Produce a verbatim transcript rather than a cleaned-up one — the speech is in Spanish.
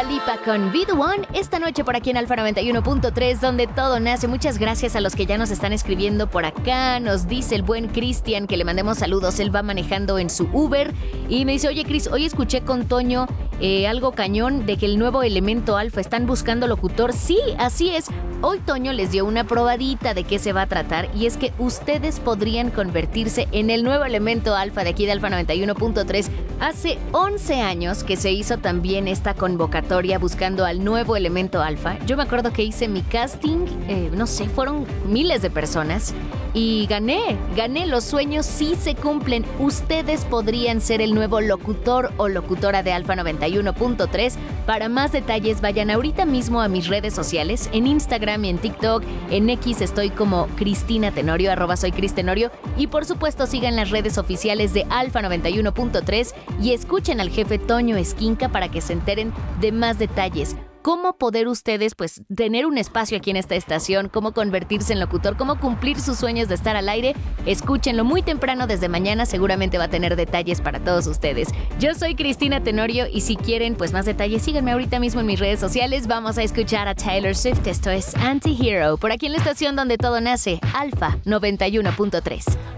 Lipa con Be The One esta noche por aquí en Alfa noventa y uno punto tres, donde todo nace. Muchas gracias a los que ya nos están escribiendo por acá. Nos dice el buen Cristian que le mandemos saludos. Él va manejando en su Uber y me dice: oye, Cris, hoy escuché con Toño eh, algo cañón de que el nuevo Elemento Alfa están buscando locutor. Sí, así es. Hoy Toño les dio una probadita de qué se va a tratar, y es que ustedes podrían convertirse en el nuevo Elemento Alfa de aquí de Alfa noventa y uno punto tres. Hace once años que se hizo también esta convocatoria buscando al nuevo Elemento Alfa. Yo me acuerdo que hice mi casting, eh, no sé, fueron miles de personas y gané, gané. Los sueños sí se cumplen. Ustedes podrían ser el nuevo locutor o locutora de Alfa noventa y uno punto tres. Para más detalles vayan ahorita mismo a mis redes sociales, en Instagram y en TikTok. En X estoy como Cristina Tenorio, arroba soy Cris Tenorio, y por supuesto sigan las redes oficiales de Alfa noventa y uno punto tres y escuchen al jefe Toño Esquinca para que se enteren de más detalles. Cómo poder ustedes pues tener un espacio aquí en esta estación, cómo convertirse en locutor, cómo cumplir sus sueños de estar al aire. Escúchenlo muy temprano desde mañana, seguramente va a tener detalles para todos ustedes. Yo soy Cristina Tenorio y si quieren pues más detalles, síganme ahorita mismo en mis redes sociales. Vamos a escuchar a Taylor Swift. Esto es Anti-Hero, por aquí en la estación donde todo nace, Alfa noventa y uno punto tres.